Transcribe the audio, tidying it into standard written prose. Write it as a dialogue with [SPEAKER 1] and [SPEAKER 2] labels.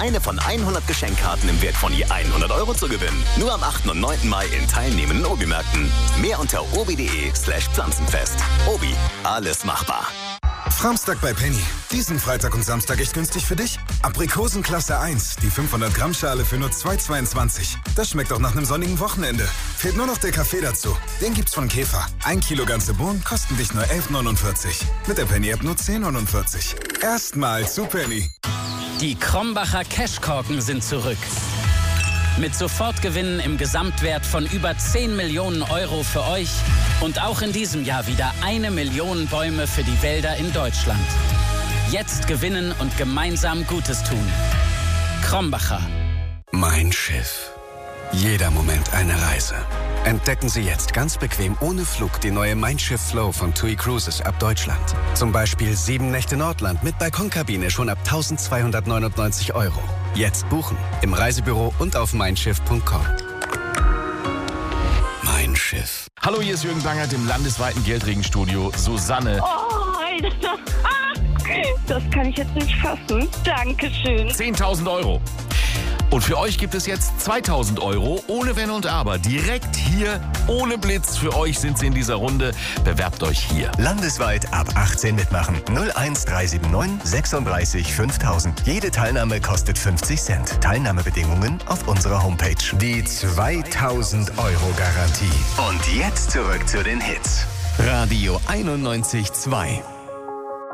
[SPEAKER 1] eine von 100 Geschenkkarten im Wert von je 100 € zu gewinnen. Nur am 8. und 9. Mai in teilnehmenden Obi-Märkten. Mehr unter obi.de/Pflanzenfest. Obi, alles machbar.
[SPEAKER 2] Framstag bei Penny. Diesen Freitag und Samstag echt günstig für dich. Aprikosen Klasse 1, die 500 Gramm Schale für nur 2,22. Das schmeckt auch nach einem sonnigen Wochenende. Fehlt nur noch der Kaffee dazu. Den gibt's von Käfer. 1 Kilo ganze Bohnen kosten dich nur 11,49. Mit der Penny-App nur 10,49. Erstmal zu Penny.
[SPEAKER 3] Die Krombacher Cashkorken sind zurück. Mit Sofortgewinnen im Gesamtwert von über 10 Millionen € für euch und auch in diesem Jahr wieder 1 Million Bäume für die Wälder in Deutschland. Jetzt gewinnen und gemeinsam Gutes tun. Krombacher.
[SPEAKER 4] Mein Schiff. Jeder Moment eine Reise. Entdecken Sie jetzt ganz bequem ohne Flug die neue Mein Schiff Flow von TUI Cruises ab Deutschland. Zum Beispiel 7 Nächte Nordland mit Balkonkabine schon ab 1.299 €. Jetzt buchen im Reisebüro und auf meinschiff.com. Mein Schiff.
[SPEAKER 5] Hallo, hier ist Jürgen Bangert im landesweiten Geldregenstudio. Susanne.
[SPEAKER 6] Oh, Alter. Das kann ich jetzt nicht fassen. Dankeschön.
[SPEAKER 5] 10.000 €. Und für euch gibt es jetzt 2.000 € ohne Wenn und Aber. Direkt hier, ohne Blitz. Für euch sind sie in dieser Runde. Bewerbt euch hier.
[SPEAKER 7] Landesweit ab 18 mitmachen. 01379 36 5000. Jede Teilnahme kostet 50 Cent. Teilnahmebedingungen auf unserer Homepage.
[SPEAKER 2] Die 2.000 € Garantie.
[SPEAKER 7] Und jetzt zurück zu den Hits.
[SPEAKER 4] Radio 91.2.